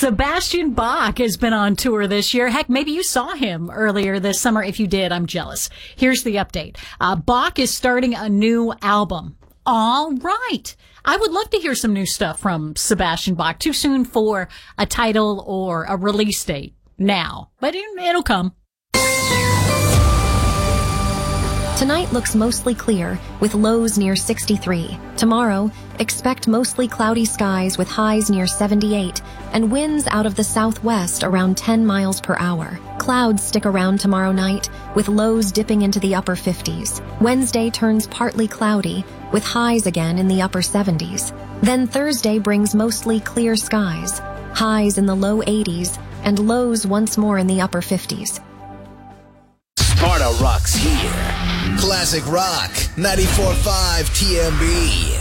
Sebastian Bach has been on tour this year. Heck, maybe you saw him earlier this summer. If you did, I'm jealous. Here's the update. Bach is starting a new album. All right. I would love to hear some new stuff from Sebastian Bach. Too soon for a title or a release date now, but it'll come. Tonight looks mostly clear, with lows near 63. Tomorrow, expect mostly cloudy skies with highs near 78, and winds out of the southwest around 10 miles per hour. Clouds stick around tomorrow night, with lows dipping into the upper 50s. Wednesday turns partly cloudy, with highs again in the upper 70s. Then Thursday brings mostly clear skies, highs in the low 80s, and lows once more in the upper 50s. Sparta rocks here. Classic Rock, 94.5 TMB.